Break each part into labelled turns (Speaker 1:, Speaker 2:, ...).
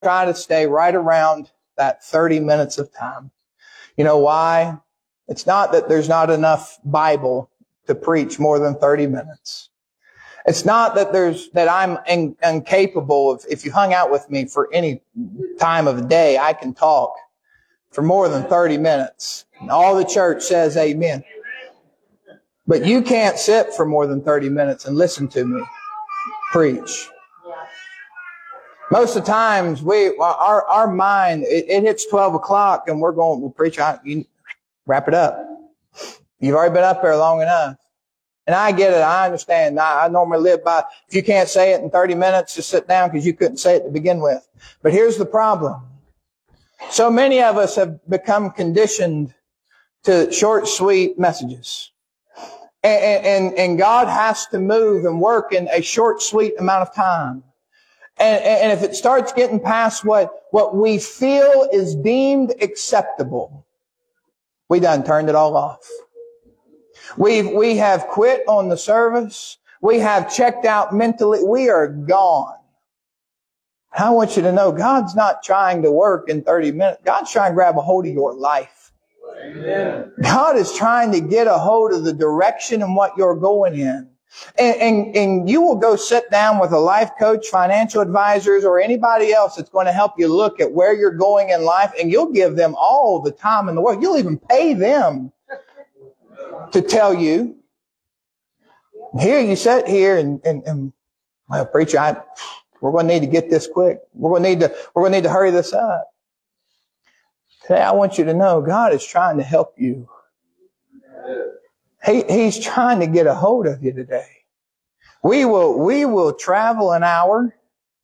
Speaker 1: try to stay right around that 30 minutes of time. You know why? It's not that there's not enough Bible to preach more than 30 minutes. It's not that I'm incapable of, if you hung out with me for any time of the day, I can talk for more than 30 minutes. And all the church says amen. But you can't sit for more than 30 minutes and listen to me preach. Most of the times our mind, it hits 12 o'clock and we're going, well, preacher, you wrap it up. You've already been up there long enough. And I get it. I understand. I normally live by, if you can't say it in 30 minutes, just sit down because you couldn't say it to begin with. But here's the problem. So many of us have become conditioned to short, sweet messages. And God has to move and work in a short, sweet amount of time. And if it starts getting past what we feel is deemed acceptable, we done turned it all off. We have quit on the service. We have checked out mentally. We are gone. I want you to know God's not trying to work in 30 minutes. God's trying to grab a hold of your life. Amen. God is trying to get a hold of the direction and what you're going in. And you will go sit down with a life coach, financial advisors, or anybody else that's going to help you look at where you're going in life, and you'll give them all the time in the world. You'll even pay them to tell you. Here you sit here and well, preacher, we're going to need to get this quick. We're going to need to hurry this up. Today, I want you to know God is trying to help you. He's trying to get a hold of you today. We will travel an hour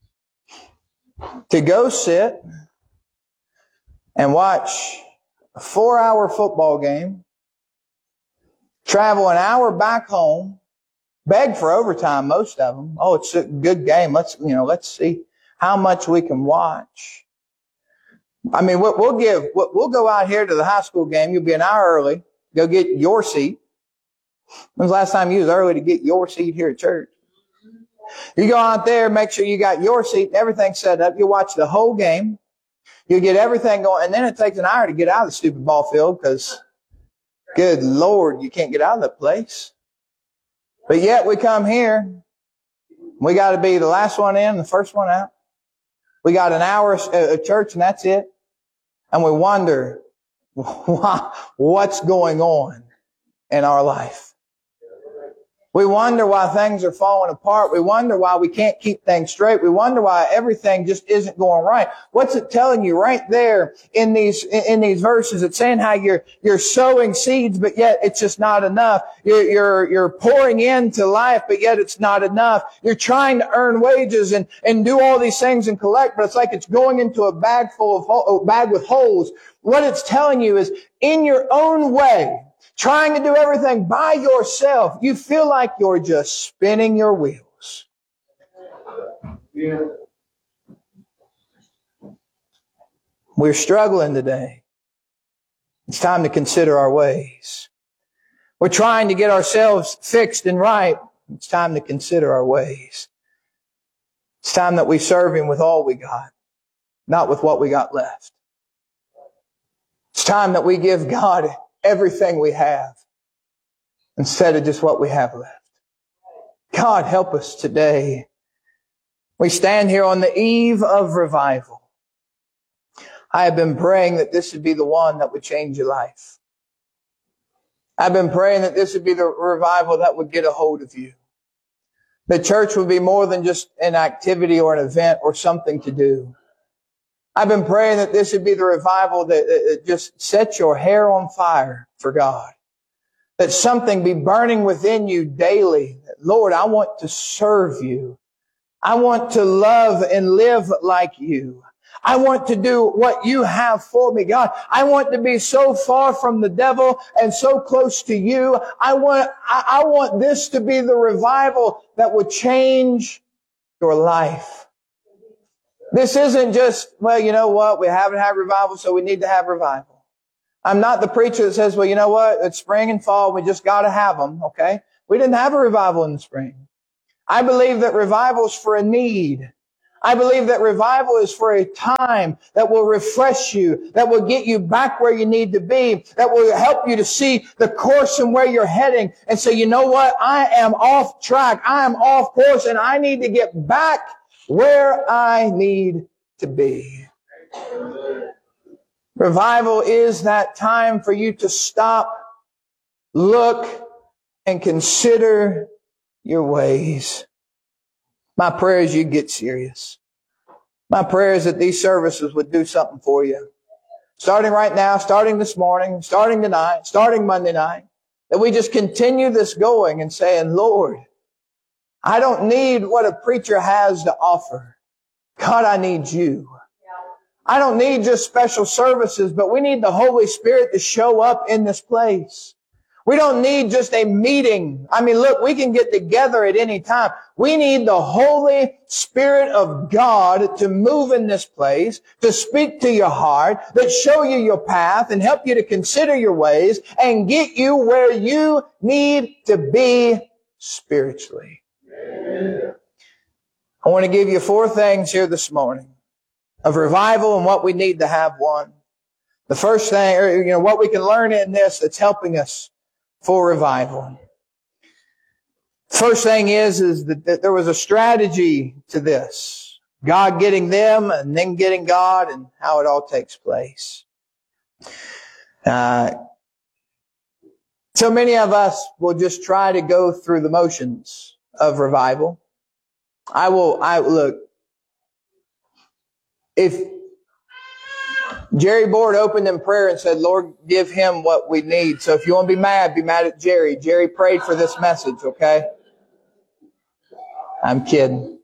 Speaker 1: to go sit and watch a 4-hour football game, travel an hour back home, beg for overtime, most of them. Oh, it's a good game. Let's see how much we can watch. I mean, we'll go out here to the high school game. You'll be an hour early. Go get your seat. When's the last time you was early to get your seat here at church? You go out there, make sure you got your seat and everything set up. You watch the whole game. You get everything going. And then it takes an hour to get out of the stupid ball field because, good Lord, you can't get out of that place. But yet we come here. We got to be the last one in, the first one out. We got an hour of church and that's it. And we wonder what's going on in our life. We wonder why things are falling apart. We wonder why we can't keep things straight. We wonder why everything just isn't going right. What's it telling you right there in these verses? It's saying how you're sowing seeds, but yet it's just not enough. You're pouring into life, but yet it's not enough. You're trying to earn wages and do all these things and collect, but it's like it's going into a bag with holes. What it's telling you is, in your own way, trying to do everything by yourself, you feel like you're just spinning your wheels. Yeah. We're struggling today. It's time to consider our ways. We're trying to get ourselves fixed and right. It's time to consider our ways. It's time that we serve Him with all we got, not with what we got left. It's time that we give God everything we have instead of just what we have left. God, help us today. We stand here on the eve of revival. I have been praying that this would be the one that would change your life. I've been praying that this would be the revival that would get a hold of you. The church would be more than just an activity or an event or something to do. I've been praying that this would be the revival that just sets your hair on fire for God. That something be burning within you daily. Lord, I want to serve you. I want to love and live like you. I want to do what you have for me, God. I want to be so far from the devil and so close to you. I want this to be the revival that would change your life. This isn't just, well, you know what? We haven't had revival, so we need to have revival. I'm not the preacher that says, well, you know what? It's spring and fall. We just got to have them. Okay. We didn't have a revival in the spring. I believe that revival's for a need. I believe that revival is for a time that will refresh you, that will get you back where you need to be, that will help you to see the course and where you're heading and say, you know what? I am off track. I am off course and I need to get back where I need to be. Revival is that time for you to stop, look, and consider your ways. My prayer is you get serious. My prayer is that these services would do something for you. Starting right now, starting this morning, starting tonight, starting Monday night, that we just continue this going and saying, Lord, I don't need what a preacher has to offer. God, I need you. I don't need just special services, but we need the Holy Spirit to show up in this place. We don't need just a meeting. I mean, look, we can get together at any time. We need the Holy Spirit of God to move in this place, to speak to your heart, that show you your path and help you to consider your ways and get you where you need to be spiritually. Amen. I want to give you 4 things here this morning of revival and what we need to have one. The first thing, what we can learn in this that's helping us for revival. First thing is that there was a strategy to this. God getting them and then getting God and how it all takes place. So many of us will just try to go through the motions of revival. Look, if Jerry Board opened in prayer and said, Lord, give him what we need. So if you want to be mad at Jerry. Jerry prayed for this message, okay? I'm kidding.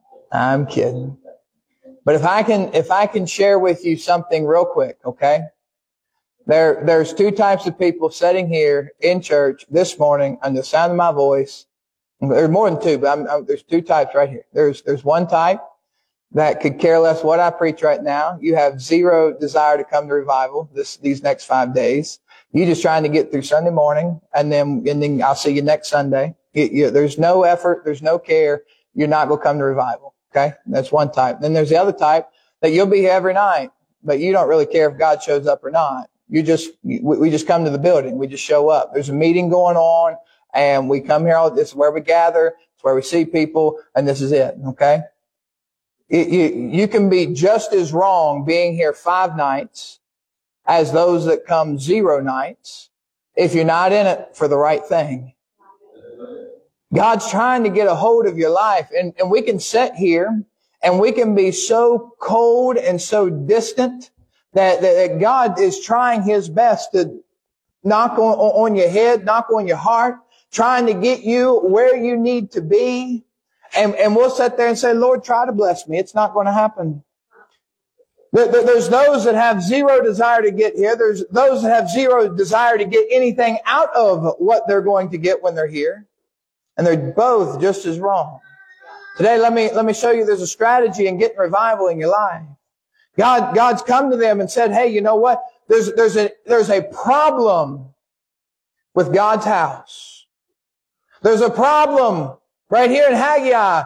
Speaker 1: But if I can share with you something real quick, okay? There's 2 types of people sitting here in church this morning under the sound of my voice. There's more than 2, but there's 2 types right here. There's one type that could care less what I preach right now. You have zero desire to come to revival these next 5 days. You're just trying to get through Sunday morning, and then I'll see you next Sunday. There's no effort. There's no care. You're not going to come to revival. Okay? That's one type. Then there's the other type that you'll be here every night, but you don't really care if God shows up or not. We just come to the building. We just show up. There's a meeting going on, and we come here. This is where we gather. It's where we see people, and this is it. Okay? You can be just as wrong being here 5 nights as those that come 0 nights if you're not in it for the right thing. God's trying to get a hold of your life, and we can sit here and we can be so cold and so distant that God is trying His best to knock on your head, knock on your heart, trying to get you where you need to be. And we'll sit there and say, Lord, try to bless me. It's not going to happen. There's those that have zero desire to get here. There's those that have zero desire to get anything out of what they're going to get when they're here. And they're both just as wrong. Today, let me show you there's a strategy in getting revival in your life. God's come to them and said, hey, you know what? There's a problem with God's house. There's a problem right here in Haggai.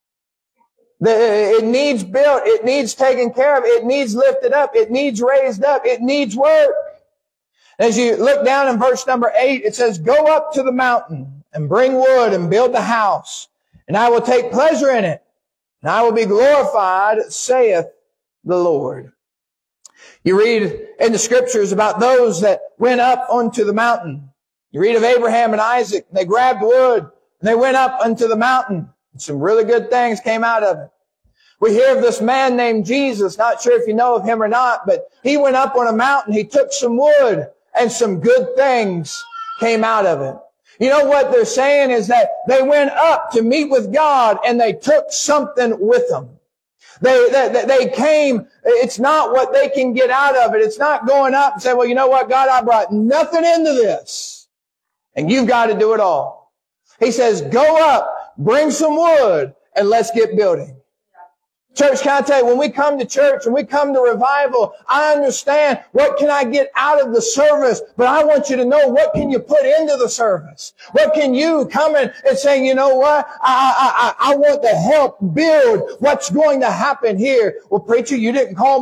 Speaker 1: It needs built. It needs taken care of. It needs lifted up. It needs raised up. It needs work. As you look down in verse number 8, it says, go up to the mountain and bring wood and build the house, and I will take pleasure in it, and I will be glorified, saith the Lord. You read in the scriptures about those that went up onto the mountain. You read of Abraham and Isaac. They grabbed wood and they went up unto the mountain. And some really good things came out of it. We hear of this man named Jesus. Not sure if you know of him or not, but he went up on a mountain. He took some wood and some good things came out of it. You know what they're saying is that they went up to meet with God and they took something with them. They came, it's not what they can get out of it. It's not going up and saying, well, you know what, God, I brought nothing into this, and you've got to do it all. He says, go up, bring some wood, and let's get building. Church, can I tell you, when we come to church, when we come to revival, I understand what can I get out of the service, but I want you to know what can you put into the service? What can you come in and say, you know what? I want to help build what's going to happen here. Well, preacher, you didn't call